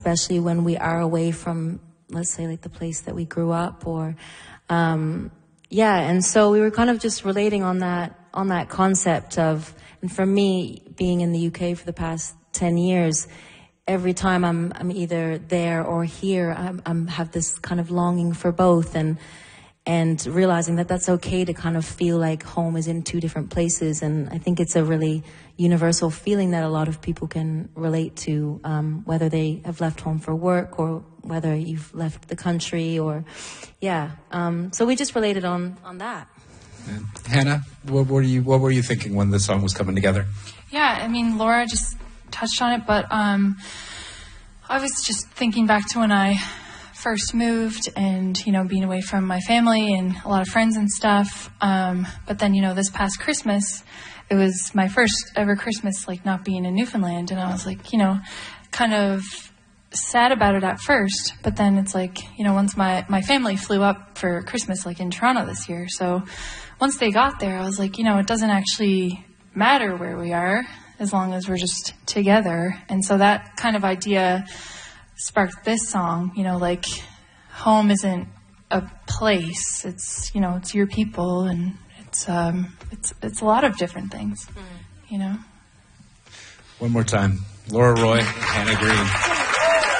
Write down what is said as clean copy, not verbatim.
especially when we are away from, let's say, like the place that we grew up, or and so we were kind of just relating on that concept of, and for me, being in the UK for the past 10 years, every time I'm either there or here, I'm have this kind of longing for both, and realizing that that's okay to kind of feel like home is in two different places. And I think it's a really universal feeling that a lot of people can relate to, whether they have left home for work or whether you've left the country, or so we just related on that. And Hannah, what were you thinking when the song was coming together? Yeah, I mean, Laura just touched on it, but I was just thinking back to when I first moved and, being away from my family and a lot of friends and stuff. But then, this past Christmas, it was my first ever Christmas, like, not being in Newfoundland. And I was like, kind of sad about it at first. But then it's like, once my family flew up for Christmas, like, in Toronto this year. So once they got there, I was like, it doesn't actually matter where we are as long as we're just together. And so that kind of idea sparked this song, like, home isn't a place, it's, it's your people, and it's a lot of different things, One more time. Laura Roy, Hannah Green.